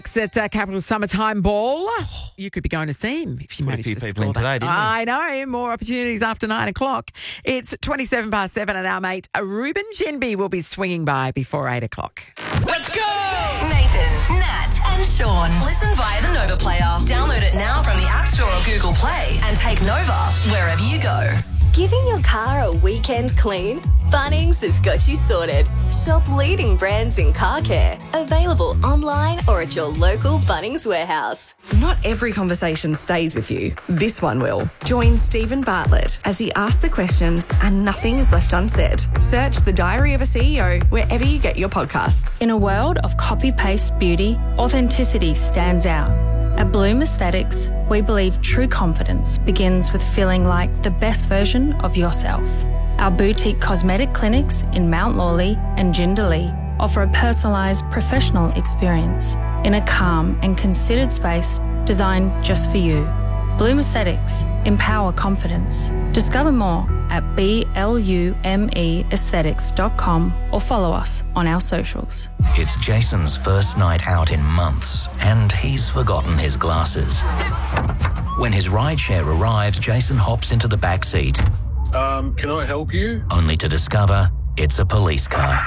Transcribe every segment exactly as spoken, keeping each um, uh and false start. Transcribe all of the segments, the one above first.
At uh, Capital Summertime Ball, you could be going to see him if you Put a manage few to people score in today, that. didn't we? I know, more opportunities after nine o'clock. It's twenty-seven past seven, and our mate Ruben Genby will be swinging by before eight o'clock. Let's go! Nathan, Nat, and Sean. Listen via the Nova player. Download it now from the App Store or Google Play, and take Nova wherever you go. Giving your car a weekend clean? Bunnings has got you sorted. Shop leading brands in car care. Available online or at your local Bunnings warehouse. Not every conversation stays with you. This one will. Join Stephen Bartlett as he asks the questions and nothing is left unsaid. Search The Diary of a C E O wherever you get your podcasts. In a world of copy-paste beauty, authenticity stands out. At Bloom Aesthetics, we believe true confidence begins with feeling like the best version of yourself. Our boutique cosmetic clinics in Mount Lawley and Jindalee offer a personalised professional experience in a calm and considered space designed just for you. Bloom Aesthetics, empower confidence. Discover more at blume aesthetics dot com or follow us on our socials. It's Jason's first night out in months, and he's forgotten his glasses. When his rideshare arrives, Jason hops into the back seat, Um, can I help you? only to discover it's a police car.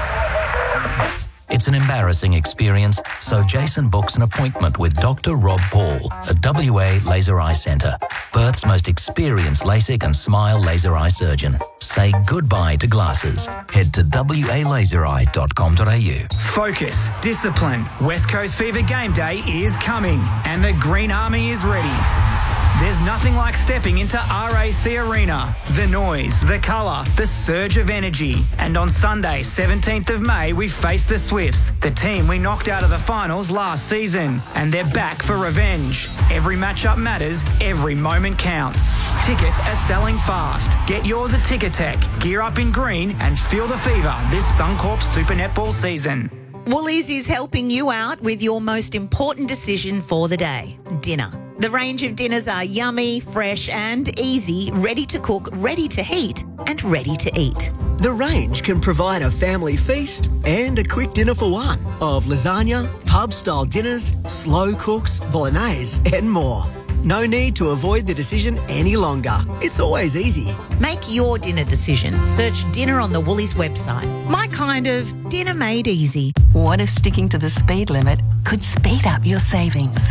It's an embarrassing experience, so Jason books an appointment with Doctor Rob Paul at W A Laser Eye Centre, Perth's most experienced LASIK and SMILE laser eye surgeon. Say goodbye to glasses. Head to w a laser eye dot com dot a u. Focus, discipline. West Coast Fever game day is coming and the Green Army is ready. There's nothing like stepping into R A C Arena. The noise, the colour, the surge of energy. And on Sunday, seventeenth of May, we face the Swifts, the team we knocked out of the finals last season. And they're back for revenge. Every matchup matters, every moment counts. Tickets are selling fast. Get yours at Ticketek. Gear up in green and feel the fever this Suncorp Super Netball season. Woolies is helping you out with your most important decision for the day, dinner. The range of dinners are yummy, fresh and easy, ready to cook, ready to heat and ready to eat. The range can provide a family feast and a quick dinner for one of lasagna, pub-style dinners, slow cooks, bolognese and more. No need to avoid the decision any longer. It's always easy. Make your dinner decision. Search dinner on the Woolies website. My kind of dinner made easy. What if sticking to the speed limit could speed up your savings?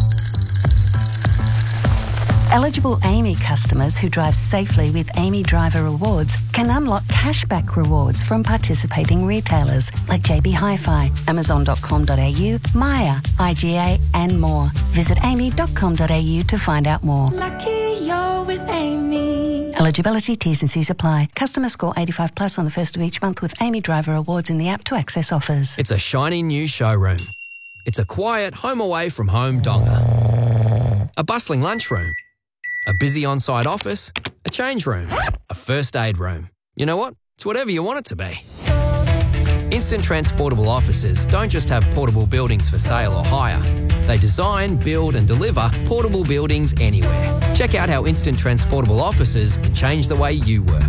Eligible Amy customers who drive safely with Amy Driver Rewards can unlock cashback rewards from participating retailers like J B Hi-Fi, amazon dot com dot a u, Maya, I G A and more. Visit amy dot com dot a u to find out more. Lucky you're with Amy. Eligibility, T's and C's apply. Customer score eighty-five plus on the first of each month with Amy Driver Awards in the app to access offers. It's a shiny new showroom. It's a quiet home away from home donga. A bustling lunchroom. A busy on-site office. A change room. A first aid room. You know what? It's whatever you want it to be. Instant Transportable Offices don't just have portable buildings for sale or hire. They design, build and deliver portable buildings anywhere. Check out how Instant Transportable Offices can change the way you work.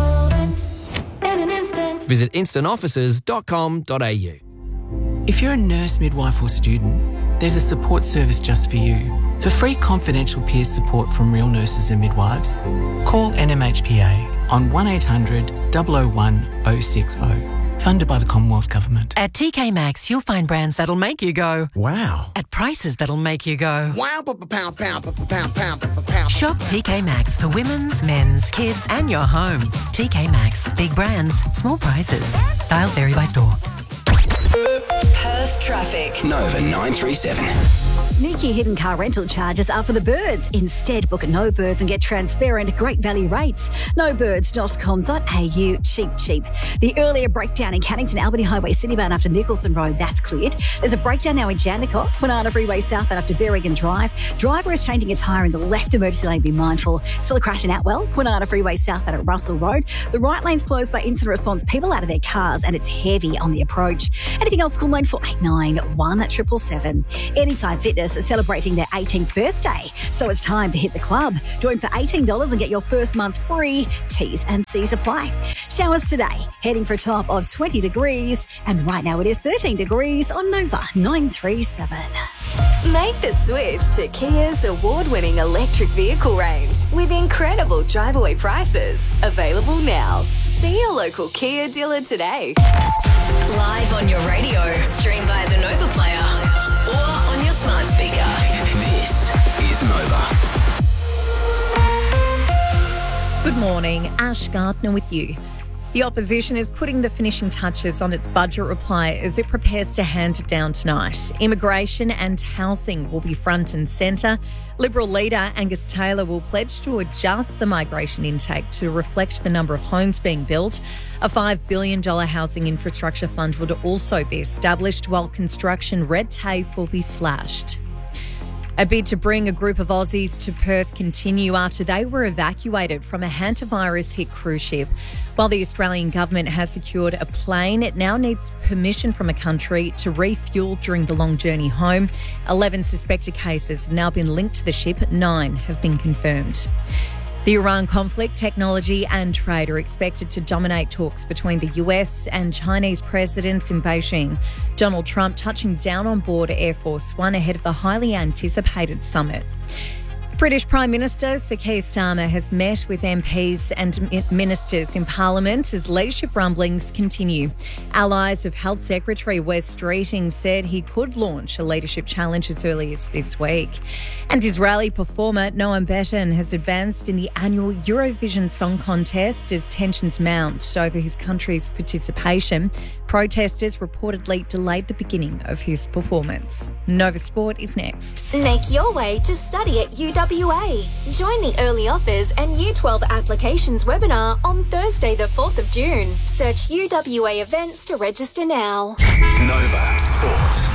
Visit instant offices dot com dot a u. If you're a nurse, midwife or student, there's a support service just for you. For free confidential peer support from real nurses and midwives, call N M H P A on one eight hundred, double oh one, oh six oh. Funded by the Commonwealth Government. At T K Maxx, you'll find brands that'll make you go, wow. At prices that'll make you go, wow. Pound, pound, pound, pound, pound. Shop T K Maxx for women's, men's, kids and your home. T K Maxx. Big brands, small prices. Styles vary by store. Perth traffic. Nova nine three seven. Sneaky hidden car rental charges are for the birds. Instead, book at No Birds and get transparent, great value rates. no birds dot com dot a u. Cheap, cheap. The earlier breakdown in Cannington Albany Highway Citybound after Nicholson Road, that's cleared. There's a breakdown now in Jandakot, Kwinana Freeway southbound after Berrigan Drive. Driver is changing a tyre in the left emergency lane, be mindful. Still a crash in Atwell, Kwinana Freeway southbound at Russell Road. The right lane's closed by incident response. People out of their cars and it's heavy on the approach. Anything else, cool lane for eight nine one seven seven. Anytime Fitness is celebrating their eighteenth birthday, so it's time to hit the club. Join for eighteen dollars and get your first month free. T's and C's apply. Showers today, heading for a top of twenty degrees, and right now it is thirteen degrees on Nova nine three seven. Make the switch to Kia's award-winning electric vehicle range with incredible drive-away prices. Available now. See your local Kia dealer today. Live on your radio, stream via the Nova Player, or on your smart speaker. This is Nova. Good morning, Ash Gardner with you. The opposition is putting the finishing touches on its budget reply as it prepares to hand it down tonight. Immigration and housing will be front and centre. Liberal leader Angus Taylor will pledge to adjust the migration intake to reflect the number of homes being built. A five billion dollars housing infrastructure fund would also be established, while construction red tape will be slashed. A bid to bring a group of Aussies to Perth continue after they were evacuated from a hantavirus-hit cruise ship. While the Australian government has secured a plane, it now needs permission from a country to refuel during the long journey home. Eleven suspected cases have now been linked to the ship. Nine have been confirmed. The Iran conflict, technology and trade are expected to dominate talks between the U S and Chinese presidents in Beijing. Donald Trump touching down on board Air Force One ahead of the highly anticipated summit. British Prime Minister Sir Keir Starmer has met with M Ps and ministers in Parliament as leadership rumblings continue. Allies of Health Secretary Wes Streeting said he could launch a leadership challenge as early as this week. And Israeli performer Noam Betten has advanced in the annual Eurovision Song Contest as tensions mount over his country's participation. Protesters reportedly delayed the beginning of his performance. Nova Sport is next. Make your way to study at U W A. Join the Early Offers and Year twelve Applications webinar on Thursday the fourth of June. Search U W A events to register now. Nova Sport.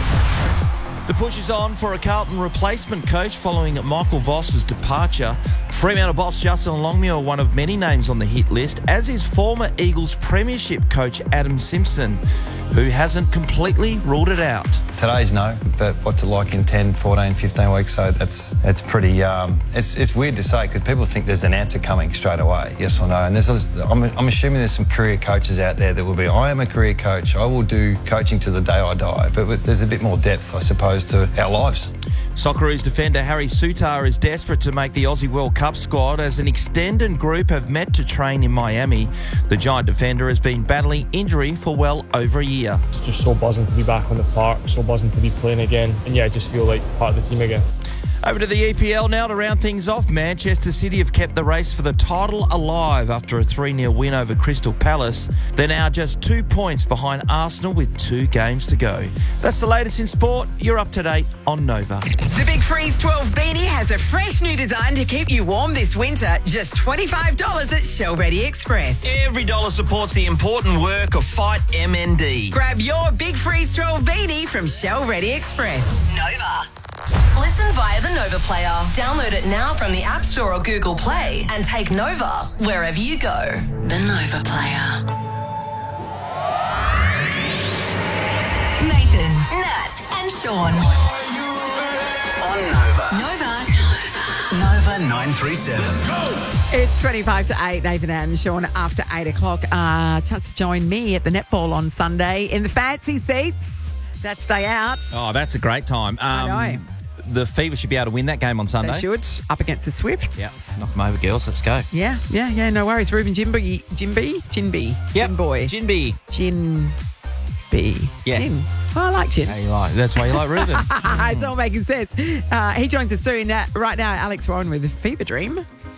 The push is on for a Carlton replacement coach following Michael Voss's departure. Fremantle boss Justin Longmuir, one of many names on the hit list, as is former Eagles premiership coach Adam Simpson, who hasn't completely ruled it out. Today's no, but what's it like in ten, fourteen, fifteen weeks? So that's it's pretty, um, it's it's weird to say because people think there's an answer coming straight away, yes or no. And there's, I'm, I'm assuming there's some career coaches out there that will be, I am a career coach, I will do coaching to the day I die. But there's a bit more depth, I suppose, to our lives. Socceroos defender Harry Sutar is desperate to make the Aussie World Cup squad as an extended group have met to train in Miami. The Giant defender has been battling injury for well over a year. It's just so buzzing to be back on the park, so buzzing to be playing again, and yeah, I just feel like part of the team again. Over to the E P L now to round things off. Manchester City have kept the race for the title alive after a three nil win over Crystal Palace. They're now just two points behind Arsenal with two games to go. That's the latest in sport. You're up to date on Nova. The Big Freeze twelve beanie has a fresh new design to keep you warm this winter. Just twenty-five dollars at Shell Ready Express. Every dollar supports the important work of Fight M N D. Grab your Big Freeze twelve beanie from Shell Ready Express. Nova. Listen via the Nova Player. Download it now from the App Store or Google Play and take Nova wherever you go. The Nova Player. Nathan, Nat and Sean. On Nova. Nova. Nova nine three seven. It's twenty-five to eight, Nathan and Sean, after eight o'clock. Uh, chance to join me at the netball on Sunday in the fancy seats. That's day out. Oh, that's a great time. Um, I know. The Fever should be able to win that game on Sunday. They should, up against the Swifts. Yep, knock them over, girls. Let's go. Yeah, yeah, yeah, no worries. Ruben Jimby, Jimby, Jinby, Yep. Gin boy. Jinby. Jinby. Yes. Gin. Oh, I like gin. How you like? That's why you like Ruben. It's all making sense. Uh, he joins us soon. Uh, right now, Alex Warren with Fever Dream.